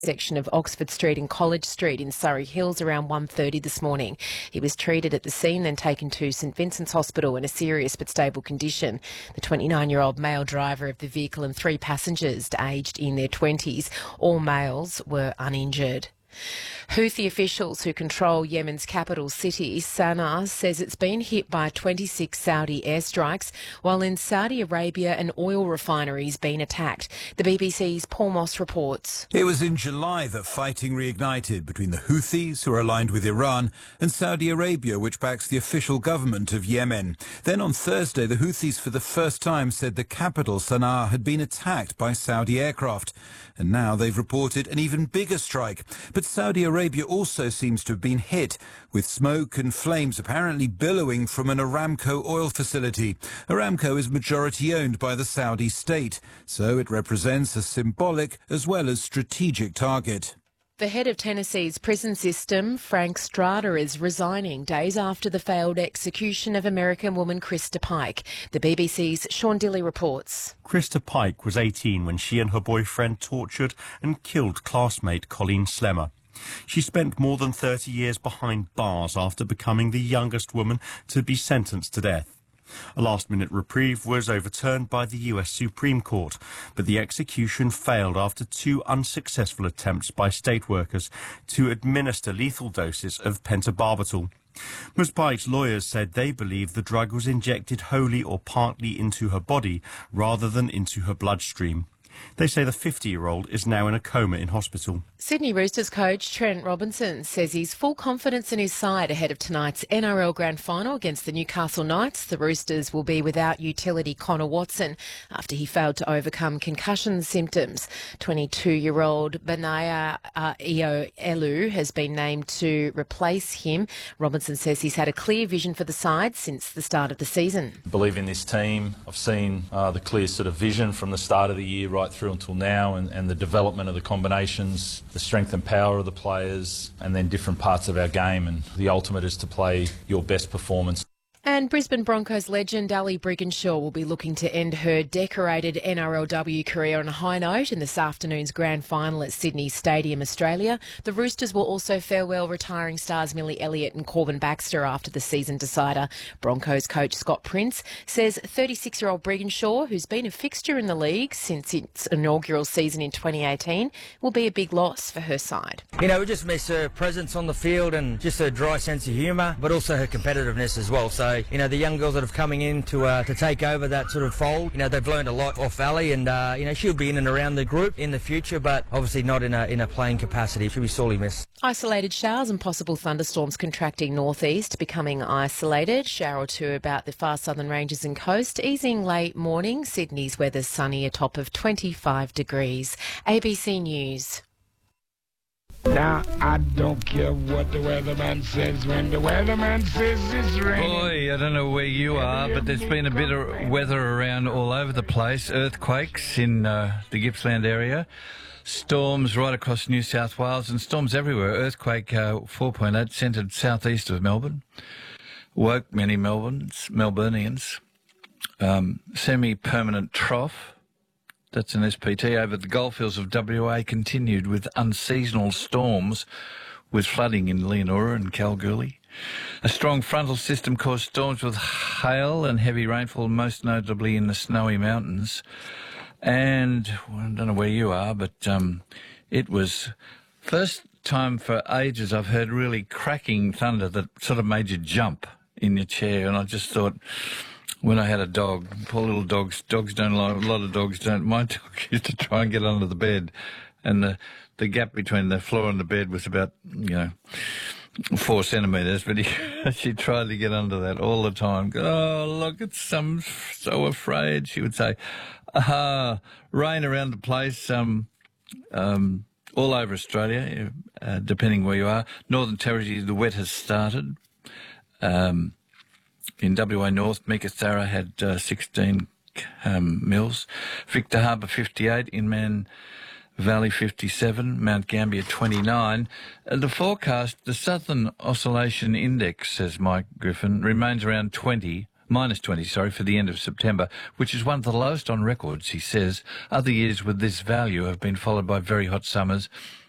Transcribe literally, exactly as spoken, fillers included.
section of Oxford Street and College Street in Surrey Hills around one thirty this morning. He was treated at the scene, then taken to St Vincent's Hospital in a serious but stable condition. The twenty-nine-year-old male driver of the vehicle and three passengers aged in their twenties, all males, were uninjured. Houthi officials who control Yemen's capital city, Sana'a, says it's been hit by twenty-six Saudi airstrikes, while in Saudi Arabia an oil refinery has been attacked. The B B C's Paul Moss reports. It was in July that fighting reignited between the Houthis, who are aligned with Iran, and Saudi Arabia, which backs the official government of Yemen. Then on Thursday, the Houthis for the first time said the capital, Sana'a, had been attacked by Saudi aircraft. And now they've reported an even bigger strike. But Saudi Arabia also seems to have been hit, with smoke and flames apparently billowing from an Aramco oil facility. Aramco is majority owned by the Saudi state, so it represents a symbolic as well as strategic target. The head of Tennessee's prison system, Frank Strada, is resigning days after the failed execution of American woman Krista Pike. The B B C's Sean Dilley reports. Krista Pike was eighteen when she and her boyfriend tortured and killed classmate Colleen Slemmer. She spent more than thirty years behind bars after becoming the youngest woman to be sentenced to death. A last-minute reprieve was overturned by the U S Supreme Court, but the execution failed after two unsuccessful attempts by state workers to administer lethal doses of pentobarbital. Miz Pike's lawyers said they believe the drug was injected wholly or partly into her body rather than into her bloodstream. They say the fifty-year-old is now in a coma in hospital. Sydney Roosters coach Trent Robinson says he's full confidence in his side ahead of tonight's N R L Grand Final against the Newcastle Knights. The Roosters will be without utility Connor Watson after he failed to overcome concussion symptoms. twenty-two-year-old Benaya uh, Io Elu has been named to replace him. Robinson says he's had a clear vision for the side since the start of the season. I believe in this team. I've seen uh, the clear sort of vision from the start of the year right through until now, and, and the development of the combinations, the strength and power of the players, and then different parts of our game, and the ultimate is to play your best performance. And Brisbane Broncos legend Ali Brigginshaw will be looking to end her decorated N R L W career on a high note in this afternoon's grand final at Sydney Stadium, Australia. The Roosters will also farewell retiring stars Millie Elliott and Corbin Baxter after the season decider. Broncos coach Scott Prince says thirty-six-year-old Brigginshaw, who's been a fixture in the league since its inaugural season in twenty eighteen, will be a big loss for her side. You know, we just miss her presence on the field and just her dry sense of humour, but also her competitiveness as well. So, you know, the young girls that have coming in to uh, to take over that sort of fold, you know, they've learned a lot off Ali, and uh, you know, she'll be in and around the group in the future, but obviously not in a in a playing capacity. She'll be sorely missed. Isolated showers and possible thunderstorms contracting northeast, becoming isolated. Shower or two about the far southern ranges and coast. Easing late morning. Sydney's weather sunny, a top of twenty-five degrees. A B C News. Now, I don't care what the weatherman says when the weatherman says it's raining. Boy, I don't know where you are, but there's been a bit of weather around all over the place. Earthquakes in uh, the Gippsland area. Storms right across New South Wales and storms everywhere. Earthquake uh, four point eight centred southeast of Melbourne. Woke many Melbournes, Melburnians. Um, semi-permanent trough. That's an S P T over the goldfields of W A continued with unseasonal storms with flooding in Leonora and Kalgoorlie. A strong frontal system caused storms with hail and heavy rainfall, most notably in the Snowy Mountains. And well, I don't know where you are, but um, it was first time for ages I've heard really cracking thunder that sort of made you jump in your chair. And I just thought, when I had a dog, poor little dogs, dogs don't like, a lot of dogs don't. My dog used to try and get under the bed, and the the gap between the floor and the bed was about, you know, four centimetres, but he, she tried to get under that all the time. Oh, look, it's, I'm so afraid, she would say. Ah, rain around the place, um, um, all over Australia, uh, depending where you are. Northern Territory, the wet has started. Um... In W A North, Meekatharra had uh, sixteen um, mils. Victor Harbour fifty-eight, Inman Valley fifty-seven, Mount Gambier twenty-nine. Uh, the forecast, the Southern Oscillation Index, says Mike Griffin, remains around twenty, minus twenty, sorry, for the end of September, which is one of the lowest on records, he says. Other years with this value have been followed by very hot summers